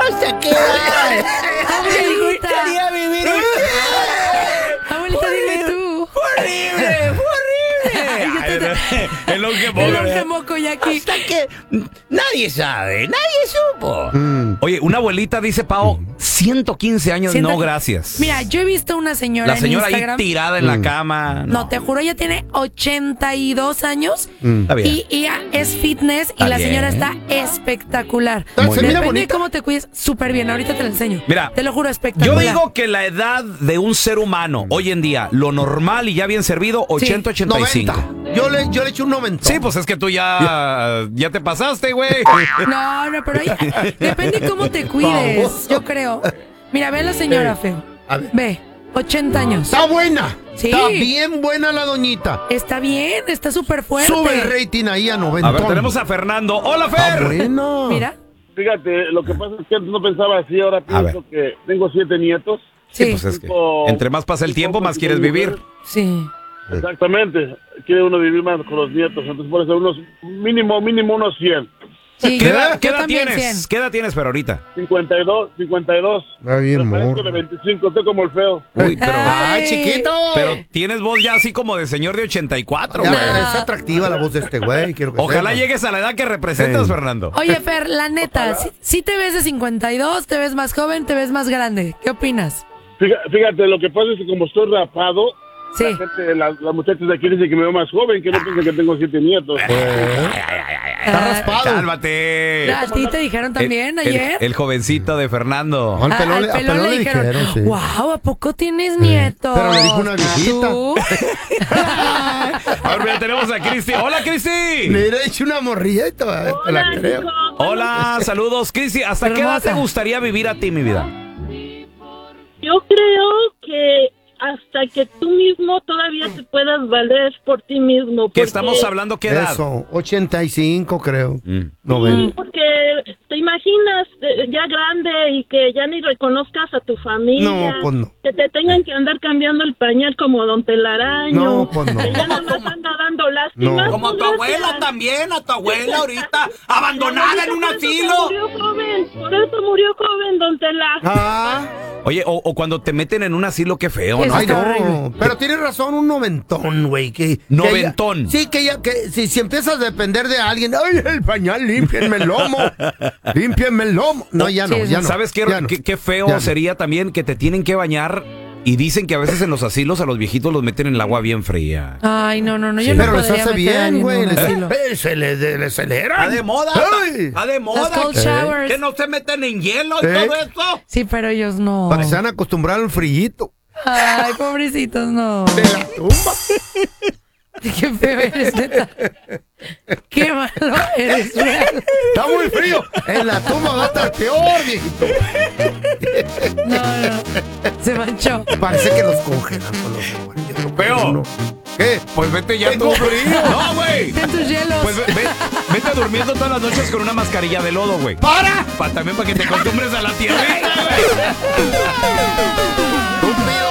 ¿Hasta qué edad? Abuelita. Quería vivir. Abuelita, dime tú. ¡Horrible! El longe El longe moco ya aquí. Hasta que nadie sabe, nadie supo. Oye, una abuelita dice, Pao, 115 años, no gracias. Mira, yo he visto una señora La señora en Instagram. ahí tirada en la cama. No, te juro, ella tiene 82 años Está bien. y ella es fitness y Está la señora bien. está espectacular. Se mira Depende de bonita. cómo te cuides, súper bien. Ahorita te la enseño. Mira, te lo juro, Yo espectacular. digo que la edad de un ser humano hoy en día, lo normal y ya bien servido, 80-85. 90. Yo le echo un 90. Sí, pues es que tú ya te pasaste, güey. No, pero depende de cómo te cuides, yo creo. Mira, ve a la señora, feo. A ver. Ve, 80 años. Está buena. Sí. Está bien buena la doñita. Está bien, está súper fuerte. Sube el rating ahí a 90. A ver, tenemos a Fernando. ¡Hola, Está Fer! buena. Mira. Fíjate, lo que pasa es que antes no pensaba así, ahora pienso que tengo 7 nietos. Sí, Sí, pues es que entre más pasa el tiempo, más quieres vivir. sí. Exactamente, quiere uno vivir más con los nietos, entonces por eso unos mínimo unos 100. Sí, ¿Qué edad yo también tienes? 100. ¿Qué edad tienes, Fer, ahorita? 52. Está bien, Me parezco morro. de 25, estoy como el feo. Uy, pero... ¡Ay, chiquito! Pero tienes voz ya así como de señor de 84, Ya, güey. es atractiva la voz de este güey. Quiero que Ojalá sepas. llegues a la edad que representas, Sí. Fernando. Oye, Fer, la neta, si te ves de 52, te ves más joven, te ves más grande. ¿Qué opinas? Fíjate, lo que pasa es que como estoy rapado, Sí. las muchachas de aquí dicen que me veo más joven, que no piensan que tengo 7 nietos. Está raspado. Cálmate. ¿A ti te dijeron también ayer? El jovencito de Fernando. Al pelón, Al al pelón pelón le dijeron, sí. wow, ¿a poco tienes nietos? Pero le dijo una viejita. ¿Tú? A ver, ya tenemos a Cristi. ¡Hola, Cristi! Le he hecho una morrilla y te la creo. Hola, saludos, Cristi. ¿Hasta qué edad te Hermosa. gustaría vivir a ti, mi vida? Yo creo que hasta que tú mismo todavía te puedas valer por ti mismo. ¿Qué porque- estamos hablando? ¿Qué edad? Eso, 85 creo. Mm. 90. Porque te imaginas ya grande y que ya ni reconozcas a tu familia. No, pues no. Que te tengan que andar cambiando el pañal como Don Telaraño. No, pues no. Que ya no más anda dando lástima. No. Como tu abuela también, a tu abuela ahorita, abandonada en un asilo. Murió joven, por eso murió joven, Don Tela. Ah, Oye, o cuando te meten en un asilo, qué feo, ¿no? ay está horrible. no. Pero tienes razón, un noventón, güey. Noventón. Sí, que si empiezas a depender de alguien, ay, el pañal, límpienme el lomo. Límpienme el lomo. No, ya no, Sí, ya no. ¿Sabes qué, ya no. qué feo Ya no. sería también que te tienen que bañar? Y dicen que a veces en los asilos a los viejitos los meten en el agua bien fría. Ay, no, yo Sí. no Pero les podría hace meter a bien, alguien güey. en un asilo. Se les acelera. ¡Está de moda! Ay. ¡Está de moda! Las cold showers. ¿Que no se meten en hielo y ¿Eh? todo eso? Sí, pero ellos no. Para que se van a acostumbrar al frillito. Ay, pobrecitos, no. De la tumba. Qué feo eres, neta. Qué malo eres, real. Está muy frío. En la tumba va a estar peor, viejito. No. Se manchó. Parece que los congelan con los muertos. Feo. ¿Qué? Pues vete ya Tengo tú. frío. ¡No, güey! En tus hielos. Pues vete durmiendo todas las noches con una mascarilla de lodo, güey. ¡Para! También para que te acostumbres a la tierrita, güey. ¡Estúpido!